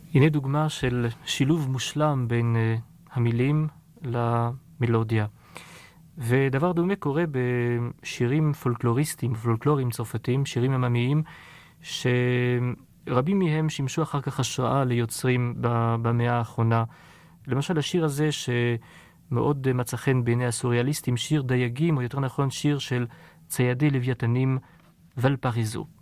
הנה דוגמה של שילוב מושלם בין המילים למלודיה. ודבר דומה קורה בשירים פולקלוריסטיים, פולקלוריים צרפתיים, שירים עממיים, שרבים מהם שימשו אחר כך השראה ליוצרים במאה האחרונה. למשל השיר הזה שמאוד מצא חן בעיני הסוריאליסטים, שיר דייגים, או יותר נכון שיר של ציידי לוויתנים ולפריזו.